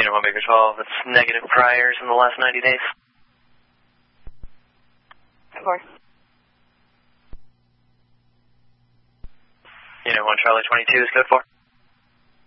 Unit 1 Baker 12, it's negative priors in the last 90 days. Of course. Unit 1 Charlie 22 is code 4.